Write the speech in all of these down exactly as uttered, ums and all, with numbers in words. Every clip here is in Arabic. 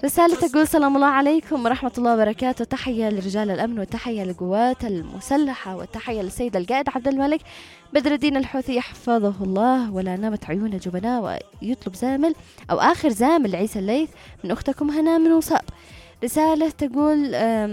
رسالة تقول سلام الله عليكم ورحمة الله وبركاته، تحية لرجال الأمن وتحية للقوات المسلحة وتحية للسيد القائد عبد الملك بدر الدين الحوثي يحفظه الله ولا نامت عيون الجبناء، ويطلب زامل أو آخر زامل عيسى الليث من أختكم هنا من وصاب. رسالة تقول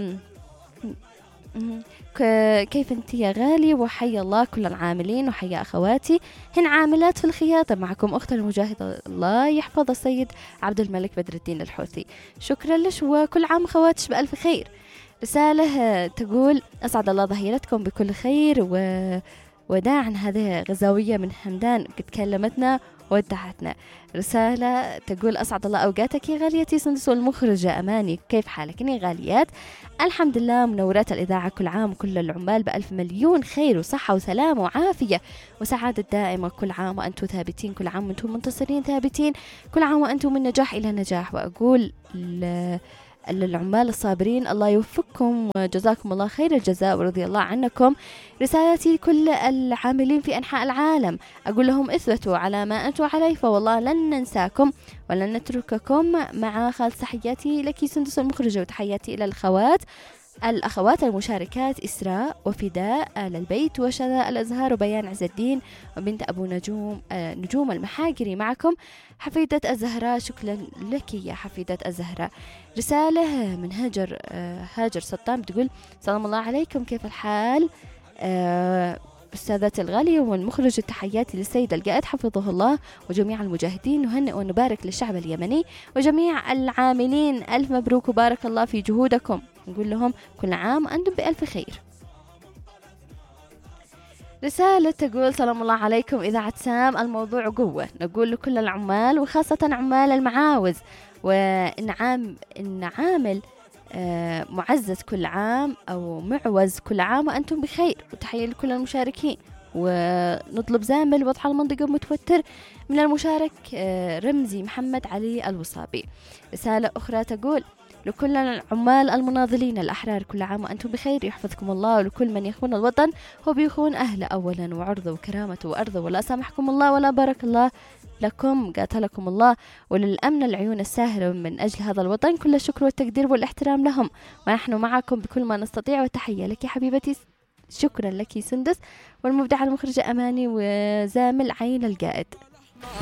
كيف انت يا غالي، وحيا الله كل العاملين وحيا أخواتي هن عاملات في الخياطة، معكم أخت المجاهدة الله يحفظ السيد عبد الملك بدر الدين الحوثي. شكرا لك وكل عام خواتش بألف خير. رسالة تقول أسعد الله ظهيرتكم بكل خير و وداعا هذه غزاوية من همدان قد كلمتنا ودعتنا. رسالة تقول أسعد الله أوقاتك يا غاليتي سندس والمخرجة أماني، كيف حالك يا غاليات؟ الحمد لله منورات الإذاعة، كل عام وكل العمال بألف مليون خير وصحة وسلامة وعافية وسعادة دائمة، كل عام وأنتم ثابتين، كل عام وأنتم منتصرين ثابتين، كل عام وأنتم من نجاح إلى نجاح. وأقول ل... للعمال الصابرين الله يوفقكم وجزاكم الله خير الجزاء ورضي الله عنكم. رسالتي لكل العاملين في أنحاء العالم أقول لهم اثبتوا على ما أنتم عليه، فوالله لن ننساكم ولن نترككم. مع خالص تحياتي لك سندس المخرجة، وتحياتي إلى الأخوات الأخوات المشاركات إسراء وفداء آل البيت وشذا الأزهار وبيان عز الدين وبنت أبو نجوم آه نجوم المحاجري، معكم حفيدة الزهراء. شكرا لك يا حفيدة الزهراء. رسالة من هاجر آه هاجر سلطان بتقول سلام الله عليكم، كيف الحال آه أستاذتي الغالية والمخرج، تحياتي للسيد القائد حفظه الله وجميع المجاهدين، نهنئ ونبارك للشعب اليمني وجميع العاملين، ألف مبروك وبارك الله في جهودكم، نقول لهم كل عام وأنتم بألف خير. رسالة تقول سلام الله عليكم إذاعة سام، الموضوع قوة، نقول لكل العمال وخاصة عمال المعاوز وإن عام إن عامل آه معزز كل عام أو معوز كل عام وأنتم بخير، وتحية لكل المشاركين. ونطلب زامل وضح المنطقة متوتر من المشارك آه رمزي محمد علي الوصابي. رسالة أخرى تقول لكل العمال المناضلين الأحرار كل عام وأنتم بخير يحفظكم الله، ولكل من يخون الوطن هو بيخون أهله أولا وعرضه وكرامته وأرضه، ولا سامحكم الله ولا بارك الله لكم قاتلكم الله، وللأمن العيون الساهرة من أجل هذا الوطن كل الشكر والتقدير والاحترام لهم، ونحن معكم بكل ما نستطيع. وتحية لك يا حبيبتي، شكرا لك سندس والمبدعة المخرجة أماني وزامل عين القائد.